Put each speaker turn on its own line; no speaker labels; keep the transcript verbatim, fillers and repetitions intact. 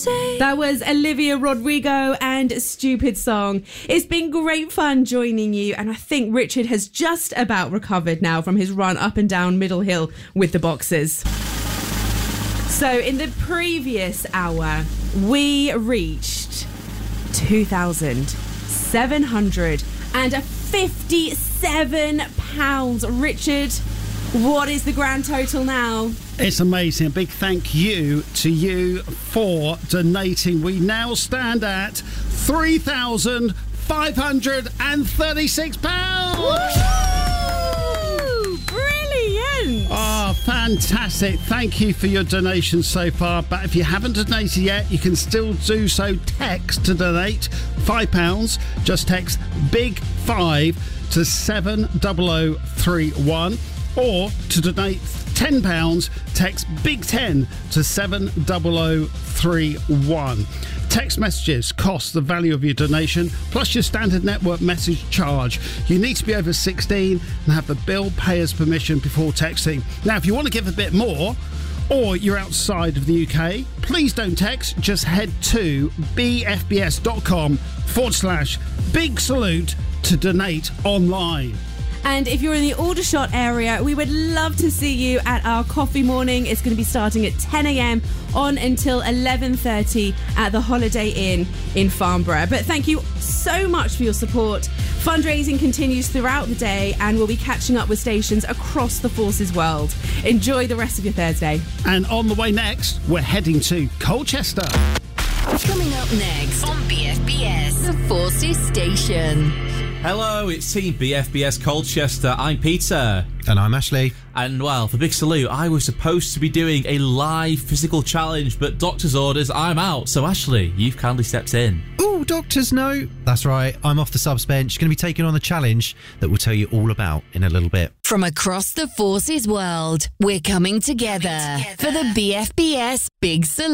That was Olivia Rodrigo and Stupid Song. It's been great fun joining you, and I think Richard has just about recovered now from his run up and down Middle Hill with the boxers. So in the previous hour, we reached two thousand seven hundred fifty-seven pounds. Richard, what is the grand total now?
It's amazing. A big thank you to you for donating. We now stand at three thousand five hundred thirty-six pounds.
Woo! Brilliant!
Oh, fantastic. Thank you for your donation so far. But if you haven't donated yet, you can still do so. Text to donate five pounds. Just text big five to seven zero zero three one. Or to donate ten pounds, text big ten to seven zero zero three one. Text messages cost the value of your donation plus your standard network message charge. You need to be over sixteen and have the bill payer's permission before texting. Now, if you want to give a bit more, or you're outside of the U K, please don't text. Just head to bfbs.com forward slash big salute to donate online.
And if you're in the Aldershot area, we would love to see you at our coffee morning. It's going to be starting at ten a.m. on until eleven thirty at the Holiday Inn in Farnborough. But thank you so much for your support. Fundraising continues throughout the day, and we'll be catching up with stations across the Forces world. Enjoy the rest of your Thursday.
And on the way next, we're heading to Colchester.
Coming up next on B F B S, the Forces station.
Hello, it's Team B F B S Colchester. I'm Peter.
And I'm Ashley.
And, well, for Big Salute, I was supposed to be doing a live physical challenge, but doctor's orders, I'm out. So, Ashley, you've kindly stepped in.
Oh, doctor's note. That's right, I'm off the subs bench, going to be taking on the challenge that we'll tell you all about in a little bit.
From across the Forces world, we're coming together, coming together. for the B F B S Big Salute.